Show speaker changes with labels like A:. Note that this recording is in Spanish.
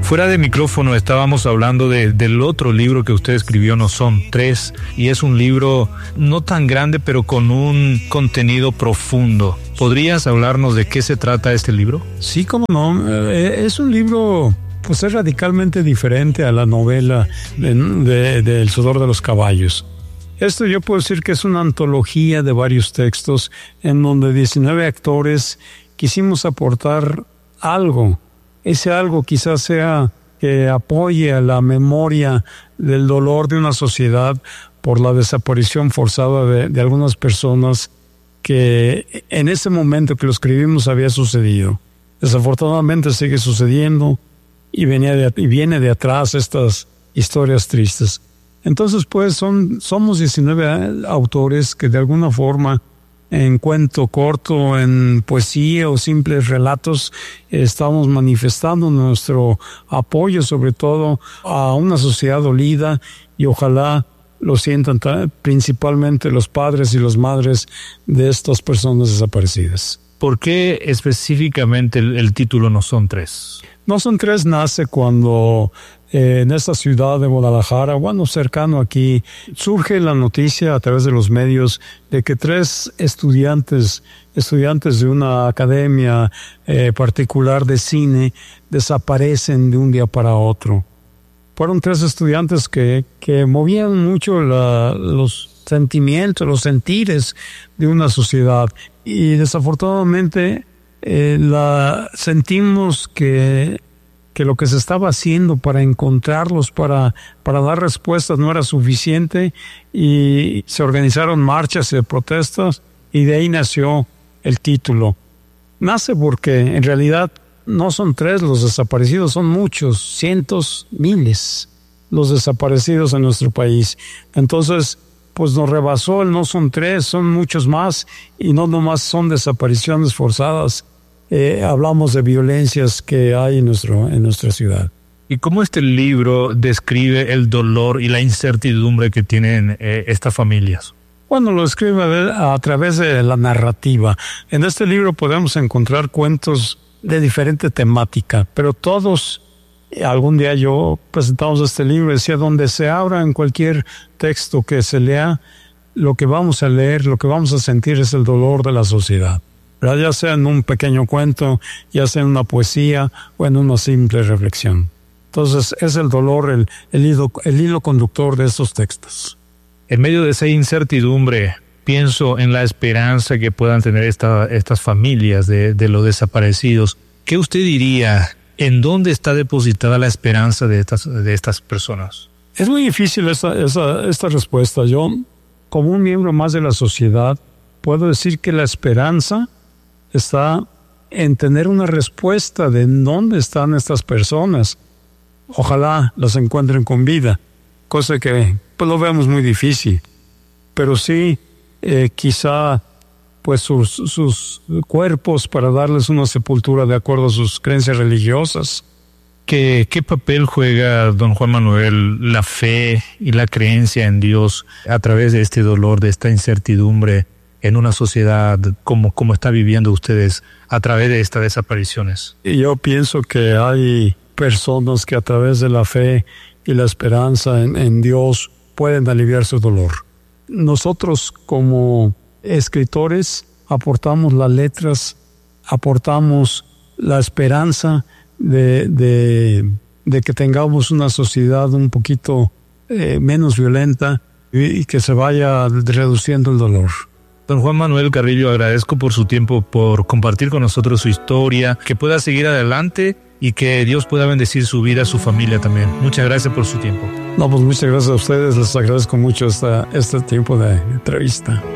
A: Fuera de micrófono estábamos hablando del otro libro que usted escribió, No son tres, y es un libro no tan grande, pero con un contenido profundo. ¿Podrías hablarnos de qué se trata este libro?
B: Sí, cómo no. Es un libro, pues es radicalmente diferente a la novela de El sudor de los caballos. Esto yo puedo decir que es una antología de varios textos en donde 19 actores quisimos aportar algo. Ese algo quizás sea que apoye a la memoria del dolor de una sociedad por la desaparición forzada de algunas personas que en ese momento que lo escribimos había sucedido. Desafortunadamente sigue sucediendo y viene de atrás estas historias tristes. Entonces, pues, somos 19 autores que de alguna forma, en cuento corto, en poesía o simples relatos, estamos manifestando nuestro apoyo, sobre todo, a una sociedad dolida, y ojalá lo sientan principalmente los padres y las madres de estas personas desaparecidas.
A: ¿Por qué específicamente el título No son tres?
B: No son tres nace cuando en esta ciudad de Guadalajara, bueno, cercano aquí, surge la noticia a través de los medios de que 3 estudiantes de una academia particular de cine desaparecen de un día para otro. Fueron 3 estudiantes que movían mucho los sentimientos, los sentires de una sociedad, y desafortunadamente sentimos que lo que se estaba haciendo para encontrarlos, para dar respuestas, no era suficiente, y se organizaron marchas y protestas, y de ahí nació el título. Nace porque en realidad no son 3 los desaparecidos, son muchos, cientos, miles los desaparecidos en nuestro país. Entonces, pues nos rebasó el no son 3, son muchos más, y no nomás son desapariciones forzadas. Hablamos de violencias que hay en nuestra ciudad.
A: ¿Y cómo este libro describe el dolor y la incertidumbre que tienen estas familias?
B: Bueno, lo escribe a través de la narrativa. En este libro podemos encontrar cuentos de diferente temática, pero todos, algún día yo presentamos este libro, decía, donde se abra en cualquier texto que se lea, lo que vamos a leer, lo que vamos a sentir es el dolor de la sociedad. Ya sea en un pequeño cuento, ya sea en una poesía o en una simple reflexión. Entonces es el dolor el hilo conductor de estos textos.
A: En medio de esa incertidumbre, pienso en la esperanza que puedan tener estas familias de los desaparecidos. ¿Qué usted diría? ¿En dónde está depositada la esperanza de estas personas?
B: Es muy difícil esta respuesta. Yo, como un miembro más de la sociedad, puedo decir que la esperanza está en tener una respuesta de dónde están estas personas. Ojalá las encuentren con vida, cosa que pues lo vemos muy difícil. Pero sí, quizá pues sus cuerpos para darles una sepultura de acuerdo a sus creencias religiosas.
A: ¿Qué papel juega, don Juan Manuel, la fe y la creencia en Dios a través de este dolor, de esta incertidumbre en una sociedad como está viviendo ustedes a través de estas desapariciones?
B: Yo pienso que hay personas que a través de la fe y la esperanza en Dios pueden aliviar su dolor. Nosotros como escritores aportamos las letras, aportamos la esperanza de que tengamos una sociedad un poquito menos violenta y que se vaya reduciendo el dolor.
A: Don Juan Manuel Carrillo, agradezco por su tiempo, por compartir con nosotros su historia, que pueda seguir adelante y que Dios pueda bendecir su vida, su familia también. Muchas gracias por su tiempo.
B: No, pues muchas gracias a ustedes, les agradezco mucho este tiempo de entrevista.